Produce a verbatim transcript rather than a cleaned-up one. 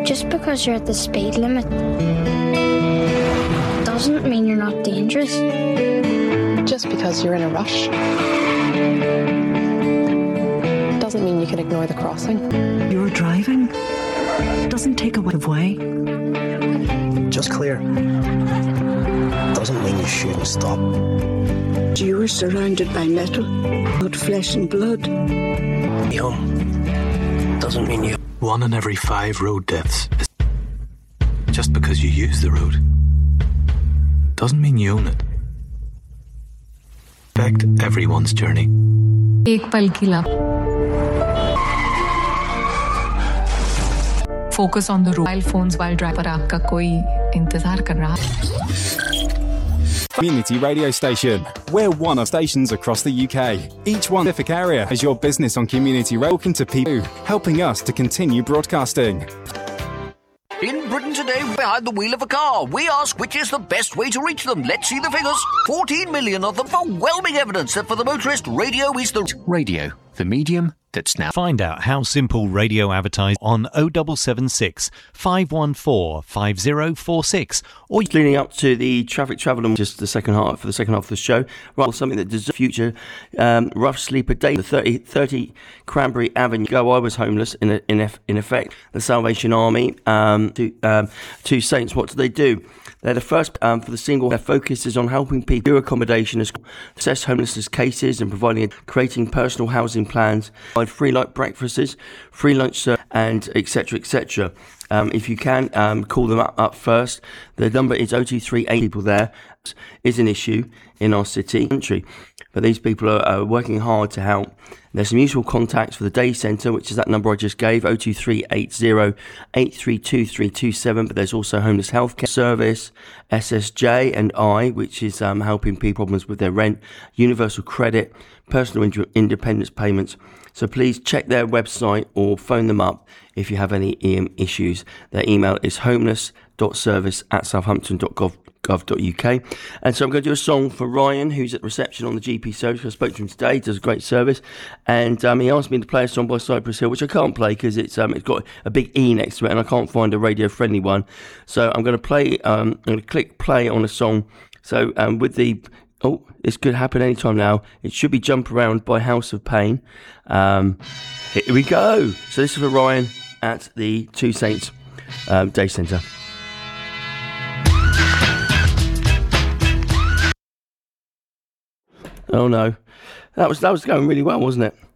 Just because you're at the speed limit doesn't mean you're not dangerous. Just because you're in a rush doesn't mean you can ignore the crossing. Your driving doesn't take away the way. Just clear doesn't mean you shouldn't stop. You were surrounded by metal, not flesh and blood. Young doesn't mean you. One in every five road deaths is just because you use the road. Doesn't mean you own it. Affect everyone's journey. एक पल की लप. Focus on the road. Mobile phones while driving. पर आपका कोई इंतजार कर रहा है. Community radio station. We're one of stations across the U K. Each one specific area as your business on community radio, talking to people, helping us to continue broadcasting. In Britain today, behind the wheel of a car, we ask which is the best way to reach them. Let's see the figures. fourteen million of them. Overwhelming evidence that for the motorist, radio is the... Radio, the medium that's now... Find out how simple radio advertise on oh seven seven six, five one four, five oh four six. Or leading up to the traffic travel and just the second half, for the second half of the show, right, something that deserves future, um, rough sleeper day, the thirty, thirty Cranberry Avenue. Go, I was homeless, in, a, in, eff, in effect. The Salvation Army, um, to, um, two saints, what do they do? They're the first um, for the single. Their focus is on helping people do accommodation, assess homelessness cases, and providing creating personal housing plans, provide free light breakfasts, free lunch, uh, and et cetera, et cetera. Um, if you can, um, call them up, up first. The number is oh two three eight. People there is an issue in our city, country, but these people are, are working hard to help. There's some useful contacts for the day centre, which is that number I just gave, oh two three eight oh, eight three two three two seven. But there's also Homeless Healthcare Service, S S J and I, which is um, helping people problems with their rent, Universal Credit, personal ind- independence payments. So please check their website or phone them up if you have any E M issues. Their email is homeless.service at southampton dot gov dot uk. And so I'm going to do a song for Ryan, who's at reception on the G P service. I spoke to him today. He does a great service, and um, he asked me to play a song by Cypress Hill, which I can't play because it's um, it's got a big E next to it, and I can't find a radio friendly one. So I'm going to play. Um, I'm going to click play on a song. So um, with the oh, this could happen anytime now. It should be Jump Around by House of Pain. Um, here we go. So this is for Ryan at the Two Saints um, Day Centre. Oh no, that was that was going really well, wasn't it?